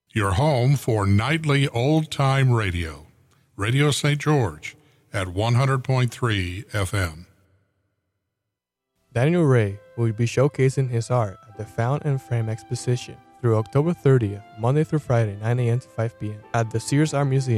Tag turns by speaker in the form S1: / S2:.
S1: Your home for nightly old-time radio. Radio St. George at 100.3 FM.
S2: Daniel Ray will be showcasing his art at the Found and Frame Exposition through October 30th, Monday through Friday, 9 a.m. to 5 p.m. at the Sears Art Museum